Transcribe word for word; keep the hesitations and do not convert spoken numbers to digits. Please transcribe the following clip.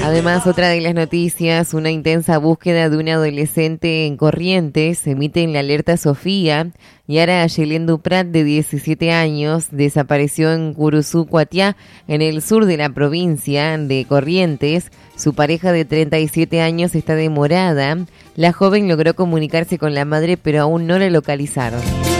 Además, otra de las noticias, una intensa búsqueda de un adolescente en Corrientes, emite en la alerta Sofía. Yara Ayelén Duprat, de diecisiete años, desapareció en Curuzú, Cuatiá, en el sur de la provincia de Corrientes. Su pareja de treinta y siete años está demorada. La joven logró comunicarse con la madre, pero aún no la localizaron.